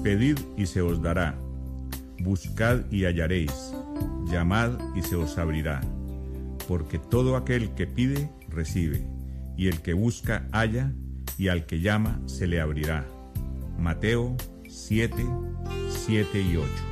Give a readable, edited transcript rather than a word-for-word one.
Pedid y se os dará, buscad y hallaréis, llamad y se os abrirá, porque todo aquel que pide, recibe, y el que busca, halla, y al que llama, se le abrirá. Mateo 7, 7 y 8.